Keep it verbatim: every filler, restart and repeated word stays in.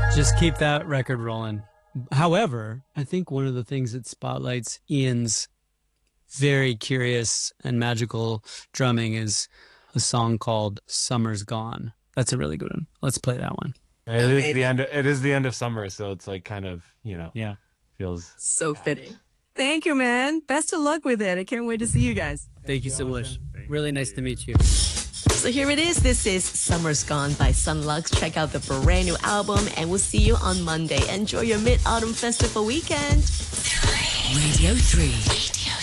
Just keep that record rolling. However, I think one of the things that spotlights Ian's very curious and magical drumming is a song called Summer's Gone. That's a really good one. Let's play that one. It is the end. Of, it is the end of summer, so it's like kind of, you know, yeah, feels so fitting. Thank you, man. Best of luck with it. I can't wait to see you guys. Thank you so much. Really nice to meet you. So here it is. This is Summer's Gone by Sunlux. Check out the brand new album, and we'll see you on Monday. Enjoy your Mid-Autumn Festival weekend. Radio three.